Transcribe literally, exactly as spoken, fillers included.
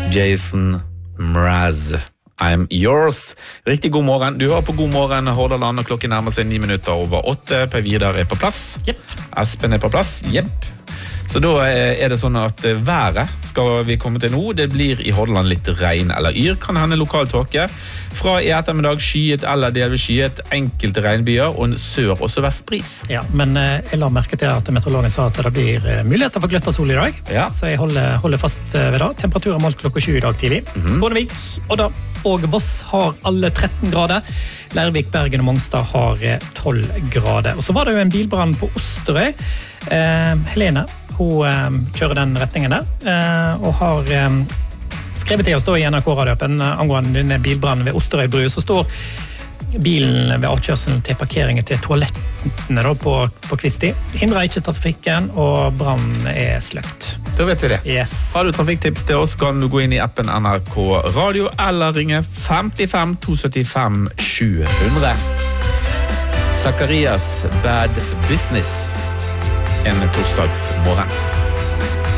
Jason Mraz. I'm yours. Riktig god morgen. Du hører på God morgen Hordaland, og klokken nærmer seg ni minutter over åtte. Per Vidar er på plass. Yep. Espen er på plass. Jepp. Så da er det sånn at været skal vi komme til nå. Det blir i Hordaland litt regn eller yr, kan hende lokal tåke. Fra i ettermiddag skyet eller delvis skyet, enkelte regnbyer og en sør- og sørvestbris. Ja, men jeg la merke til at meteorologen sa at det blir muligheter for gløtt av sol i dag. Ja. Så jeg holder, holder fast ved det. Temperaturen målt klokka sju i dag tidlig. Mm-hmm. Skånevik, Odda og Voss har alle tretten grader. Lærvik, Bergen og Mongstad har tolv grader. Og så var det jo en bilbrann på Osterøy. Eh, Helene, hun eh, kjører den retningen der, eh, og har eh, skrevet til oss da i N R K-radioappen angående denne bilbrannen ved Osterøy bru. Så står bilen ved avkjørselen til parkeringen til toalettene da, på, på Kvisti. Hindrer ikke trafikken, og brannen er sløkt. Da vet vi det. Yes. Har du trafikktips til oss, kan du gå inn i appen N R K Radio, eller ringe femtifem to syttifem sju hundre. Zacharias Bad Business. En torsdagsmorgen.